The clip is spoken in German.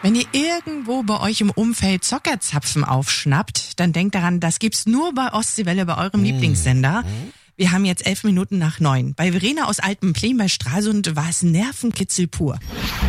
Wenn ihr irgendwo bei euch im Umfeld Zockerzapfen aufschnappt, dann denkt daran, das gibt's nur bei Ostseewelle, bei eurem Lieblingssender. Wir haben jetzt 11 Minuten nach 9. Bei Verena aus Alpenplen bei Stralsund war es Nervenkitzel pur.